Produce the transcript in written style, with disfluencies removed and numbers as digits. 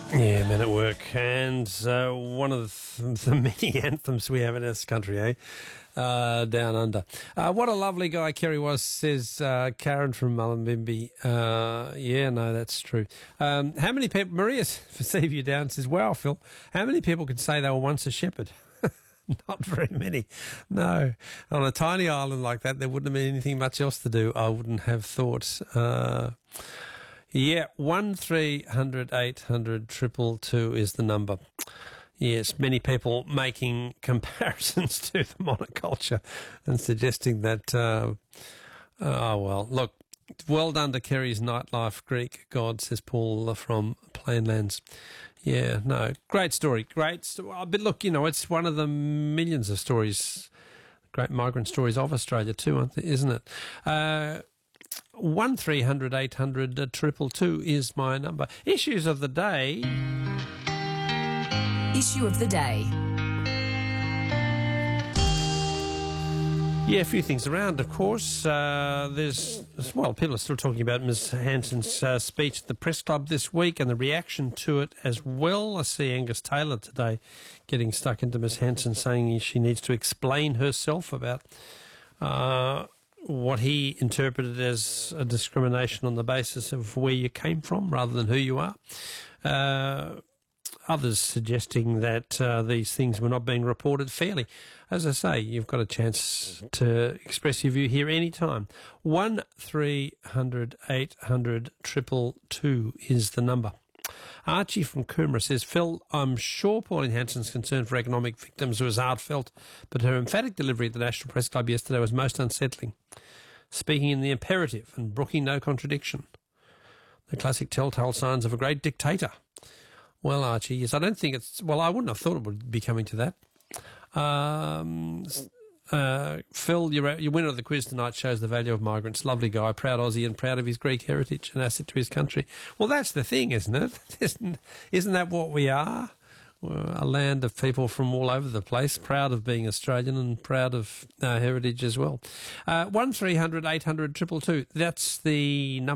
Yeah, Men at Work. And one of the many anthems we have in this country, Down Under. What a lovely guy Kerry was, says Karen from Mullumbimby. Yeah, no, that's true. How many people, Maria for Seaview Down says, wow, Phil, how many people could say they were once a shepherd? Not very many. No. On a tiny island like that, there wouldn't have been anything much else to do, I wouldn't have thought. Yeah, 1300 800 222 is the number. Yes, many people making comparisons to the monoculture and suggesting that, oh, well, look, well done to Kerry's nightlife Greek god, says Paul from Plainlands. Yeah, no, great story, great story. But look, you know, it's one of the millions of stories, great migrant stories of Australia too, isn't it? 1300 800 222 is my number. Issues of the day. Issue of the day. Yeah, a few things around, of course. People are still talking about Ms Hanson's speech at the Press Club this week and the reaction to it as well. I see Angus Taylor today getting stuck into Ms Hanson, saying she needs to explain herself about what he interpreted as a discrimination on the basis of where you came from rather than who you are. Others suggesting that these things were not being reported fairly. As I say, you've got a chance to express your view here anytime. 1300 800 222 is the number. Archie from Coomera says, Phil, I'm sure Pauline Hanson's concern for economic victims was heartfelt, but her emphatic delivery at the National Press Club yesterday was most unsettling. Speaking in the imperative and brooking no contradiction. The classic telltale signs of a great dictator. Well, Archie, yes, I don't think it's... Well, I wouldn't have thought it would be coming to that. Phil, your winner of the quiz tonight shows the value of migrants. Lovely guy, proud Aussie and proud of his Greek heritage, an asset to his country. Well, that's the thing, isn't it? Isn't that what we are? We're a land of people from all over the place, proud of being Australian and proud of our heritage as well. 1300 800 222, that's the number.